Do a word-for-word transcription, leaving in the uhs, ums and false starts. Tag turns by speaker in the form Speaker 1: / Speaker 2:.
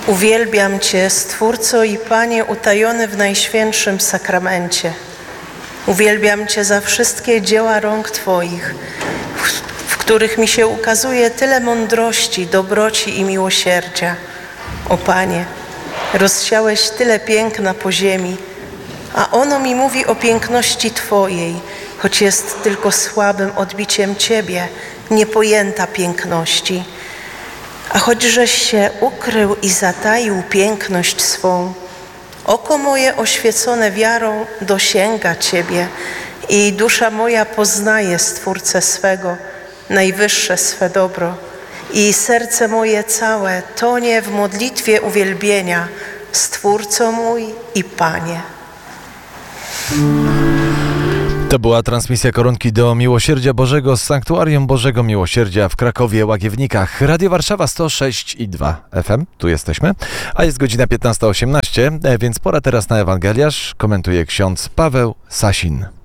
Speaker 1: Uwielbiam Cię, Stwórco i Panie utajony w Najświętszym Sakramencie. Uwielbiam Cię za wszystkie dzieła rąk Twoich, w których mi się ukazuje tyle mądrości, dobroci i miłosierdzia. O Panie, rozsiałeś tyle piękna po ziemi, a ono mi mówi o piękności Twojej, choć jest tylko słabym odbiciem Ciebie, niepojęta piękności. A choćżeś się ukrył i zataił piękność swą, oko moje oświecone wiarą dosięga Ciebie i dusza moja poznaje Stwórcę swego, najwyższe swe dobro i serce moje całe tonie w modlitwie uwielbienia, Stwórco mój i Panie.
Speaker 2: To była transmisja Koronki do Miłosierdzia Bożego z Sanktuarium Bożego Miłosierdzia w Krakowie, Łagiewnikach. Radio Warszawa sto sześć i dwa F M, tu jesteśmy, a jest godzina piętnasta osiemnaście, więc pora teraz na Ewangeliarz. Komentuje ksiądz Paweł Sasin.